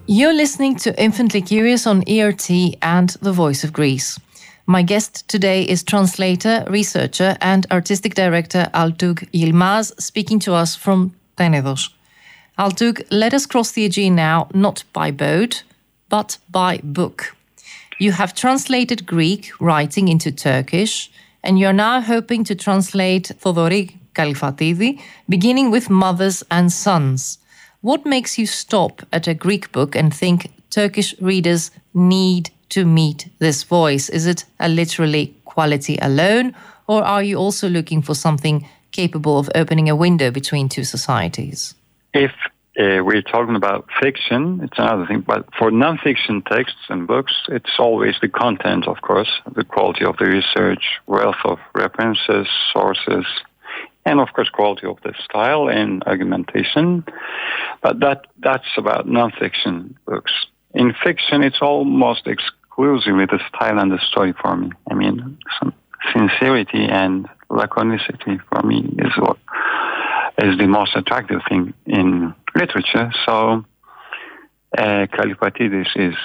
You're listening to Infinitely Curious on ERT and The Voice of Greece. My guest today is translator, researcher and artistic director Altug Yilmaz, speaking to us from Tenedos. Altug, let us cross the Aegean now, not by boat, but by book. You have translated Greek writing into Turkish, and you're now hoping to translate Thodori Kalifatidi, beginning with Mothers and Sons. What makes you stop at a Greek book and think Turkish readers need to meet this voice? Is it a literally quality alone, or are you also looking for something capable of opening a window between two societies? If we're talking about fiction, it's another thing. But for non-fiction texts and books, it's always the content, of course, the quality of the research, wealth of references, sources, and of course, quality of the style and argumentation. But that's about non-fiction books. In fiction, it's almost exclusively the style and the story for me. I mean, some sincerity and laconicity for me is the most attractive thing in literature. So, Kalifatidis is,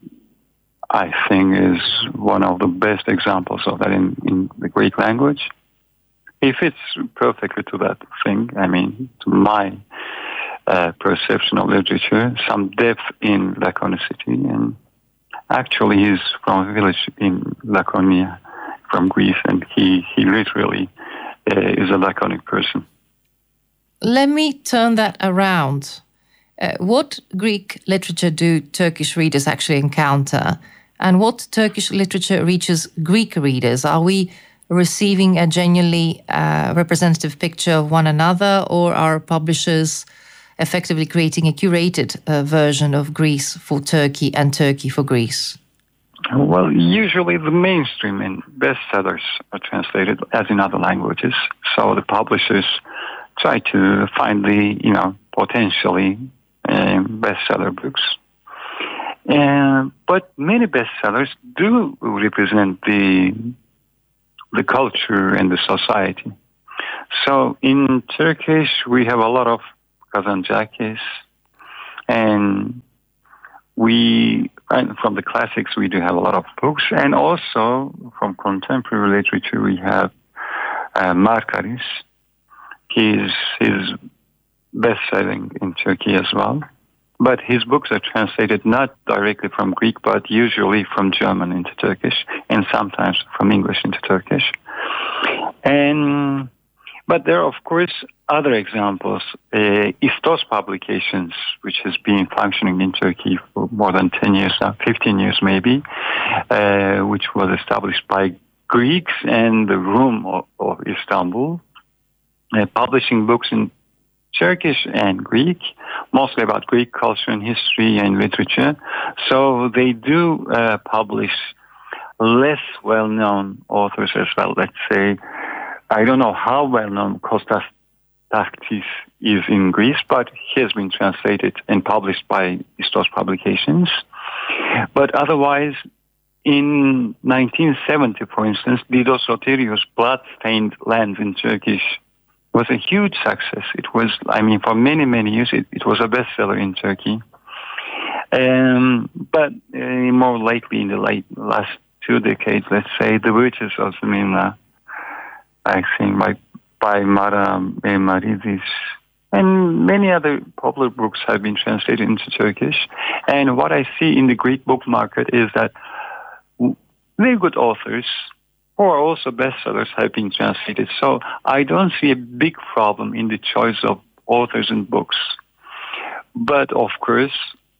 I think, is one of the best examples of that in the Greek language. It fits perfectly to that thing. I mean, to my perception of literature, some depth in laconicity. And actually, he's from a village in Laconia, from Greece, and he literally is a laconic person. Let me turn that around. What Greek literature do Turkish readers actually encounter? And what Turkish literature reaches Greek readers? Are we receiving a genuinely representative picture of one another, or are publishers effectively creating a curated version of Greece for Turkey and Turkey for Greece? Well, usually the mainstream and bestsellers are translated as in other languages. So the publishers try to find the, potentially bestseller books. But many bestsellers do represent the culture and the society. So in Turkish, we have a lot of Kazantzakis, and from the classics, we do have a lot of books, and also from contemporary literature, we have Markaris. He's best-selling in Turkey as well. But his books are translated not directly from Greek, but usually from German into Turkish, and sometimes from English into Turkish. But there are, of course, other examples. Istos Publications, which has been functioning in Turkey for more than 10 years now, 15 years maybe, which was established by Greeks and the Rum of Istanbul, publishing books in Turkish and Greek, mostly about Greek culture and history and literature. So they do publish less well-known authors as well. Let's say, I don't know how well-known Kostas Taktis is in Greece, but he has been translated and published by Istos Publications. But otherwise, in 1970, for instance, Didos Soterios' Blood-Stained Lands in Turkish was a huge success. It was, for many, many years, it was a bestseller in Turkey. But more lately, in the last 2 decades, let's say, The Virtues of Smyrna, I think, by Mara Maridis, and many other popular books have been translated into Turkish. And what I see in the Greek book market is that very good authors, who are also bestsellers, have been translated. So I don't see a big problem in the choice of authors and books. But of course,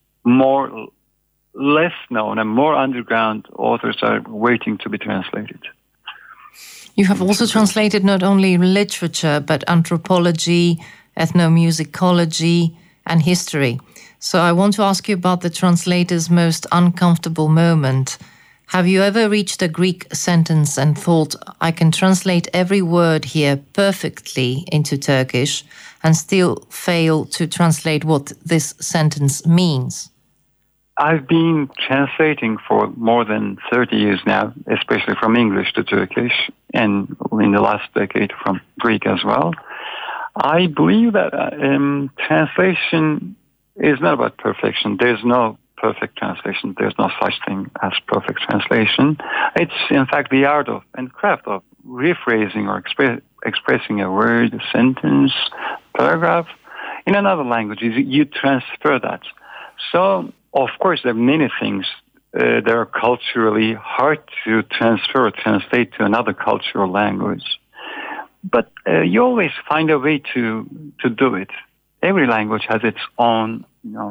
less known and more underground authors are waiting to be translated. You have also translated not only literature, but anthropology, ethnomusicology, and history. So I want to ask you about the translator's most uncomfortable moment. Have you ever reached a Greek sentence and thought, I can translate every word here perfectly into Turkish and still fail to translate what this sentence means? I've been translating for more than 30 years now, especially from English to Turkish, and in the last decade from Greek as well. I believe that translation It's not about perfection. There's no perfect translation. There's no such thing as perfect translation. It's, in fact, the art of and craft of rephrasing or expressing a word, a sentence, paragraph in another language. You transfer that. So, of course, there are many things that are culturally hard to transfer or translate to another cultural language. But you always find a way to do it. Every language has its own,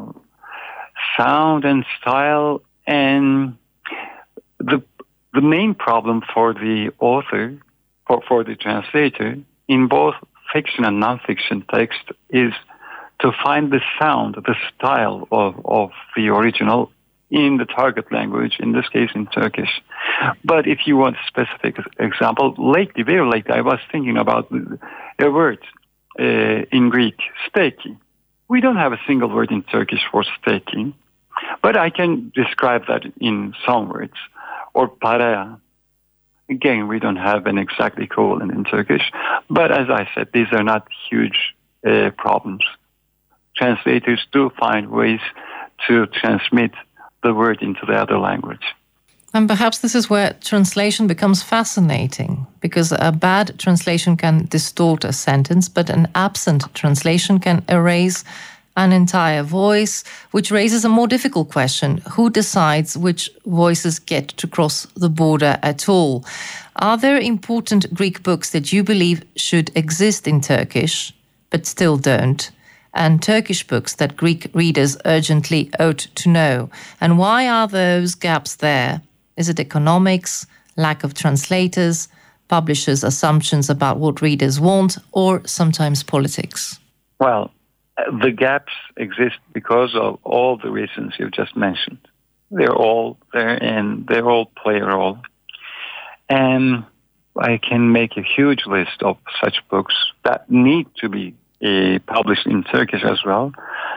sound and style, and the main problem for the author, for the translator, in both fiction and non-fiction text is to find the sound, the style of the original in the target language, in this case in Turkish. But if you want a specific example, very lately, I was thinking about a word in Greek, steki. We don't have a single word in Turkish for steki, but I can describe that in some words. Or para. Again, we don't have an exact equivalent in Turkish, but as I said, these are not huge problems. Translators do find ways to transmit the word into the other language. And perhaps this is where translation becomes fascinating, because a bad translation can distort a sentence, but an absent translation can erase an entire voice, which raises a more difficult question. Who decides which voices get to cross the border at all? Are there important Greek books that you believe should exist in Turkish, but still don't? And Turkish books that Greek readers urgently ought to know? And why are those gaps there? Is it economics, lack of translators, publishers' assumptions about what readers want, or sometimes politics? Well, the gaps exist because of all the reasons you've just mentioned. They're all there and they all play a role. And I can make a huge list of such books that need to be published in Turkish as well.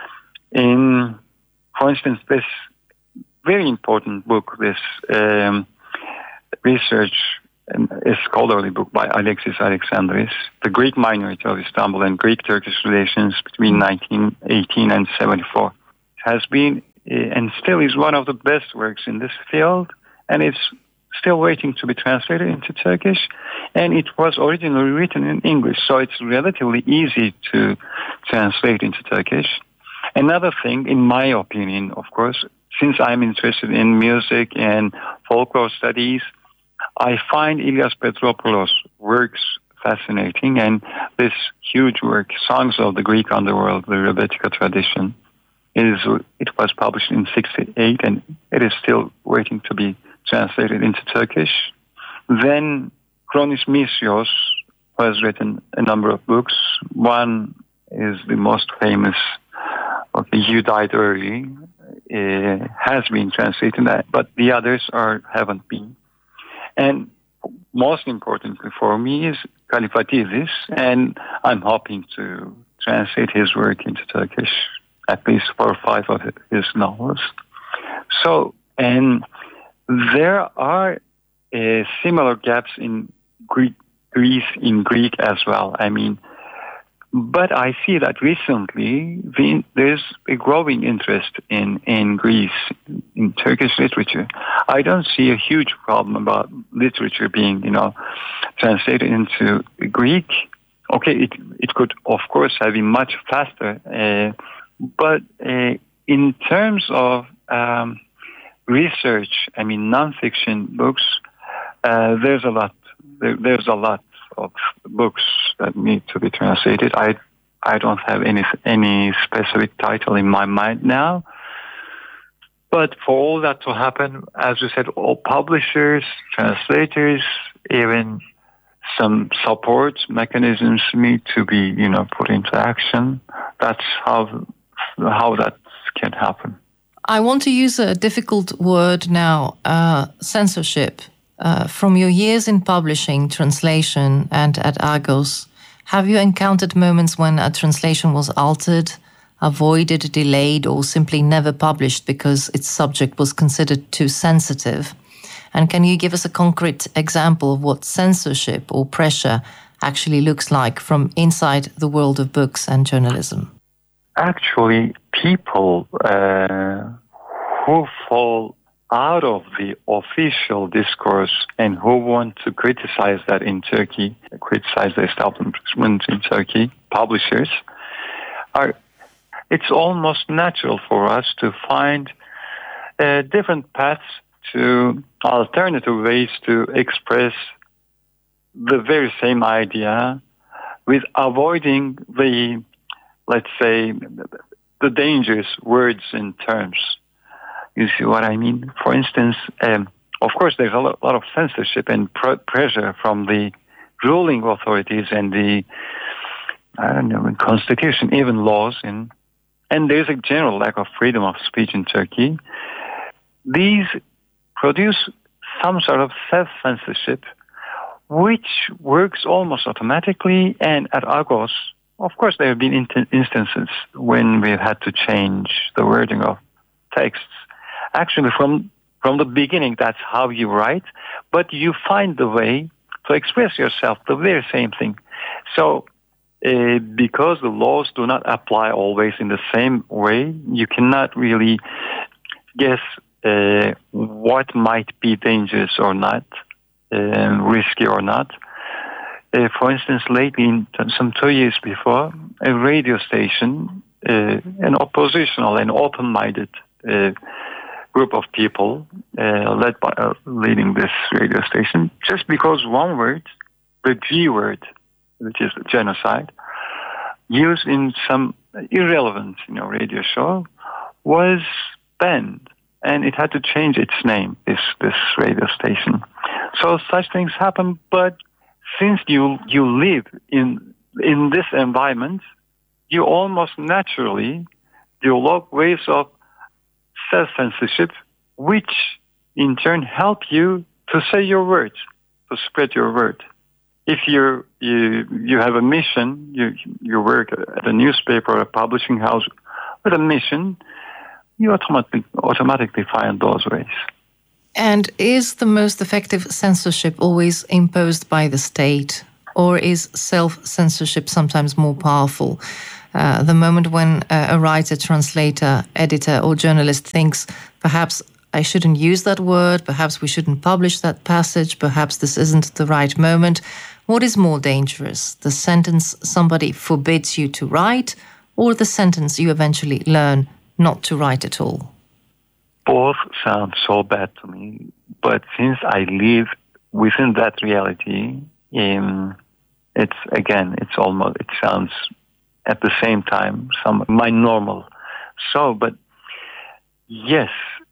For instance, this very important book, this research, a scholarly book by Alexis Alexandris, The Greek Minority of Istanbul and Greek-Turkish Relations between 1918 and 74. It has been and still is one of the best works in this field, and it's still waiting to be translated into Turkish, and it was originally written in English, so it's relatively easy to translate into Turkish. Another thing, in my opinion, of course, since I'm interested in music and folklore studies, I find Ilias Petropoulos' works fascinating, and this huge work, Songs of the Greek Underworld, the Rebetika tradition, it was published in 1968, and it is still waiting to be translated into Turkish. Then Chronis Misios has written a number of books. One is the most famous of the You Died Early. It has been translated, but the others haven't been. And most importantly for me is Kalifatidis, and I'm hoping to translate his work into Turkish, at least 4 or 5 of his novels. So, and there are similar gaps in Greece in Greek as well. I mean, but I see that recently there's a growing interest in Greece, in Turkish literature. I don't see a huge problem about literature being, translated into Greek. Okay, it could, of course, have been much faster. But in terms of research, I mean, nonfiction books, there's a lot. There's a lot of books that need to be translated. I don't have any specific title in my mind now. But for all that to happen, as you said, all publishers, translators, even some support mechanisms need to be, put into action. That's how that can happen. I want to use a difficult word now, censorship. From your years in publishing, translation, and at Argos, have you encountered moments when a translation was altered, avoided, delayed, or simply never published because its subject was considered too sensitive? And can you give us a concrete example of what censorship or pressure actually looks like from inside the world of books and journalism? actually people who fall out of the official discourse and who want to criticize that in Turkey, criticize the establishment in Turkey, publishers, it's almost natural for us to find different paths to alternative ways to express the very same idea with avoiding the, let's say, the dangerous words and terms. You see what I mean? For instance, of course, there's a lot of censorship and pressure from the ruling authorities and the, constitution, even laws, and there's a general lack of freedom of speech in Turkey. These produce some sort of self-censorship, which works almost automatically. And at Agos, of course, there have been instances when we've had to change the wording of texts. Actually, from the beginning, that's how you write, but you find the way to express yourself, the very same thing. So, because the laws do not apply always in the same way, you cannot really guess what might be dangerous or not, risky or not. For instance, lately, some 2 years before, a radio station, an oppositional and open-minded group of people leading this radio station, just because one word, the G word, which is genocide, used in some irrelevant, radio show, was banned, and it had to change its name. This radio station. So such things happen. But since you live in this environment, you almost naturally develop ways of self-censorship, which in turn help you to say your words, to spread your word. If you have a mission, you work at a newspaper or a publishing house with a mission, you automatically find those ways. And is the most effective censorship always imposed by the state, or is self-censorship sometimes more powerful? The moment when a writer, translator, editor, or journalist thinks, perhaps I shouldn't use that word, perhaps we shouldn't publish that passage, perhaps this isn't the right moment. What is more dangerous, the sentence somebody forbids you to write, or the sentence you eventually learn not to write at all? Both sound so bad to me, but since I live within that reality, it sounds at the same time my normal. So, but yes,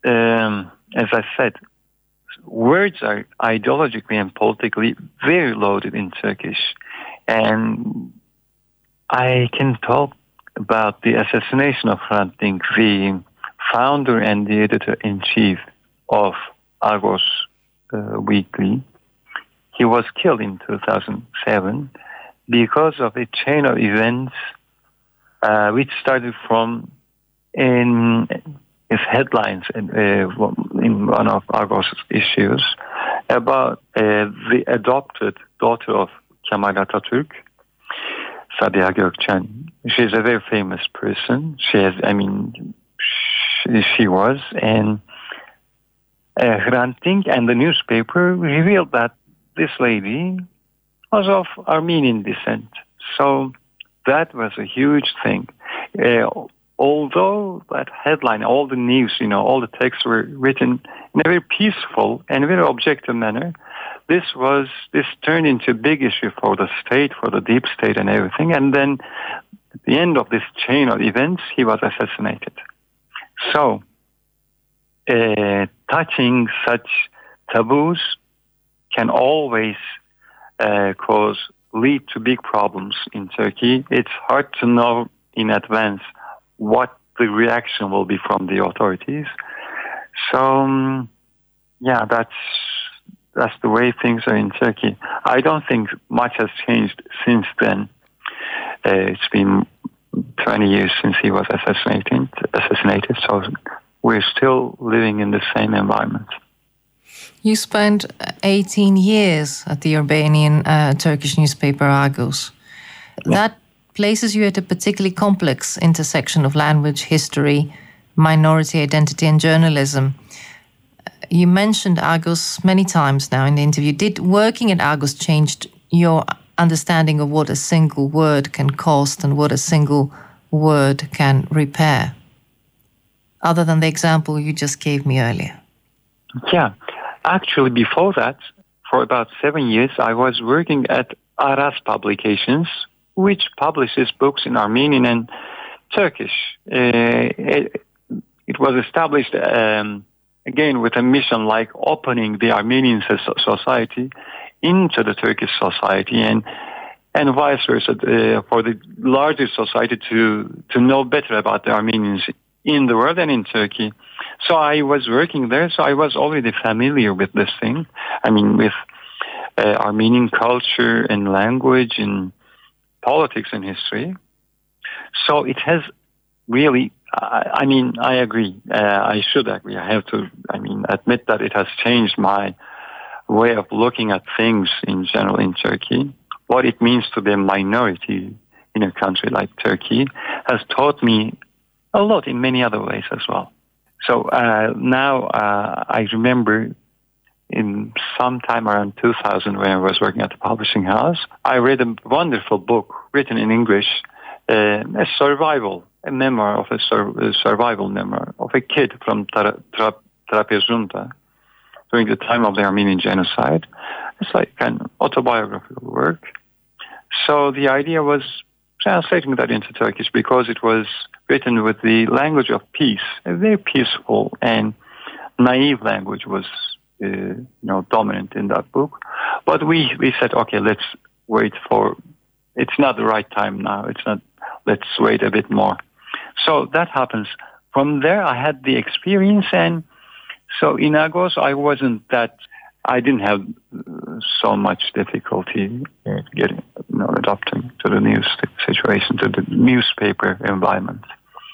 as I said, words are ideologically and politically very loaded in Turkish, and I can talk about the assassination of Hrant Dink, the founder and the editor-in-chief of Agos Weekly. He was killed in 2007 because of a chain of events which started from in his headlines in one of Agos issues about the adopted daughter of Kemal Atatürk, Sabiha Gökçen. She's a very famous person. She was, and Hrant Dink and the newspaper revealed that this lady was of Armenian descent. So that was a huge thing. Although that headline, all the news, all the texts were written in a very peaceful and very objective manner, this turned into a big issue for the state, for the deep state and everything. And then at the end of this chain of events, he was assassinated. So, touching such taboos can always lead to big problems in Turkey. It's hard to know in advance what the reaction will be from the authorities. So, that's the way things are in Turkey. I don't think much has changed since then. It's been 20 years since he was assassinated, so we're still living in the same environment. You spent 18 years at the Albanian Turkish newspaper Agos. Yeah. That places you at a particularly complex intersection of language, history, minority identity, and journalism. You mentioned Argos many times now in the interview. Did working at Argos change your understanding of what a single word can cost and what a single word can repair, other than the example you just gave me earlier? Yeah, actually before that, for about 7 years, I was working at Aras Publications, which publishes books in Armenian and Turkish. It was established, again, with a mission like opening the Armenian society into the Turkish society and vice versa, for the larger society to know better about the Armenians in the world and in Turkey. So I was working there, so I was already familiar with this thing. I mean, with Armenian culture and language and politics and history. So it has really, I agree. I should agree. I have to, admit that it has changed my way of looking at things in general in Turkey. What it means to be a minority in a country like Turkey has taught me a lot in many other ways as well. So now I remember in sometime around 2000 when I was working at the publishing house, I read a wonderful book written in English, a memoir of a survival memoir of a kid from Trapezunta during the time of the Armenian genocide. It's like an autobiographical work. So the idea was translating that into Turkish because it was written with the language of peace. A very peaceful and naive language was dominant in that book. But we said, okay, let's wait it's not the right time now. Let's wait a bit more. So that happens. From there, I had the experience. And so in Argos, I didn't have so much difficulty getting, adapting to the news situation, to the newspaper environment.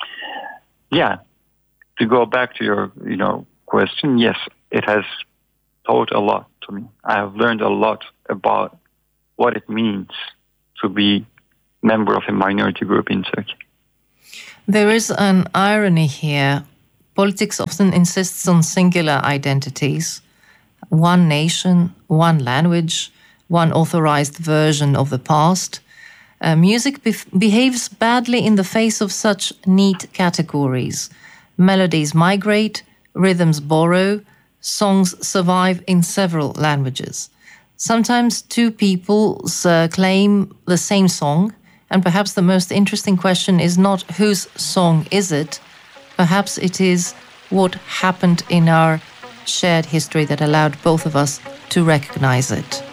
Yeah. To go back to your, question, yes, it has taught a lot to me. I have learned a lot about what it means to be member of a minority group in Turkey. There is an irony here. Politics often insists on singular identities, one nation, one language, one authorized version of the past. Music behaves badly in the face of such neat categories. Melodies migrate, rhythms borrow, songs survive in several languages. Sometimes two peoples claim the same song, and perhaps the most interesting question is not whose song is it, perhaps it is what happened in our shared history that allowed both of us to recognize it.